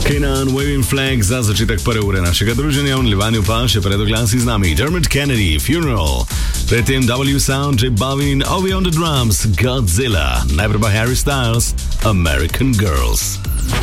Kenan Waving Flag za začetek prve ure našega druženja, v nadaljevanju pa še pred oglasi z nami Dermot Kennedy, Funeral, predtem W Sound, J Balvin, Ovi on the drums, Godzilla, najprej pa Harry Styles, American Girls.